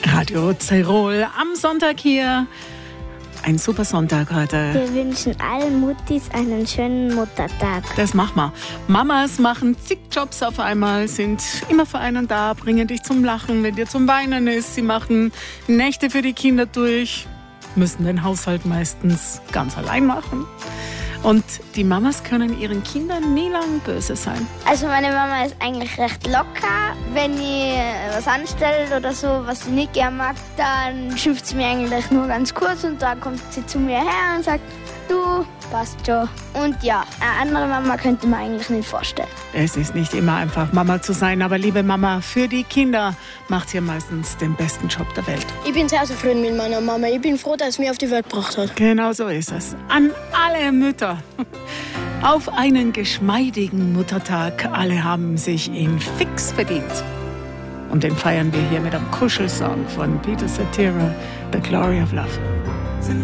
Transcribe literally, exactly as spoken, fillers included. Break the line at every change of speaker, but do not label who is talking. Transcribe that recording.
Radio Tirol am Sonntag hier. Ein super Sonntag heute.
Wir wünschen allen Muttis einen schönen Muttertag.
Das machen wir. Mamas machen zig Jobs auf einmal, sind immer für einen da, bringen dich zum Lachen, wenn dir zum Weinen ist. Sie machen Nächte für die Kinder durch, müssen den Haushalt meistens ganz allein machen. Und die Mamas können ihren Kindern nie lang böse sein.
Also meine Mama ist eigentlich recht locker. Wenn ich was anstelle oder so, was sie nicht gern mag, dann schimpft sie mir eigentlich nur ganz kurz und dann kommt sie zu mir her und sagt, du, passt schon. Und ja, eine andere Mama könnte man eigentlich nicht vorstellen.
Es ist nicht immer einfach, Mama zu sein, aber liebe Mama, für die Kinder macht sie meistens den besten Job der Welt.
Ich bin sehr zufrieden mit meiner Mama. Ich bin froh, dass sie mich auf die Welt gebracht hat.
Genau so ist es. An alle Mütter. Auf einen geschmeidigen Muttertag. Alle haben sich ihn fix verdient. Und den feiern wir hier mit einem Kuschelsong von Peter Cetera, The Glory of Love.